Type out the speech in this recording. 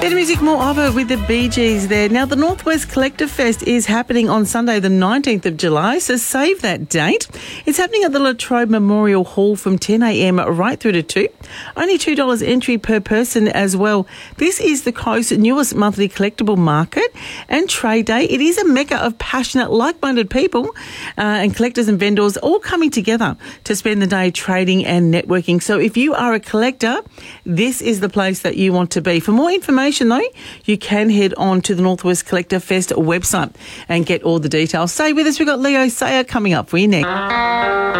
Better music, more of it with the Bee Gees there. Now, the Northwest Collector Fest is happening on Sunday, the 19th of July, so save that date. It's happening at the Latrobe Memorial Hall from 10 a.m. right through to 2. Only $2 entry per person as well. This is the coast's newest monthly collectible market and trade day. It is a mecca of passionate, like-minded people and collectors and vendors all coming together to spend the day trading and networking. So if you are a collector, this is the place that you want to be. For more information, though, you can head on to the Northwest Collector Fest website and get all the details. Stay with us. We've got Leo Sayer coming up for you next.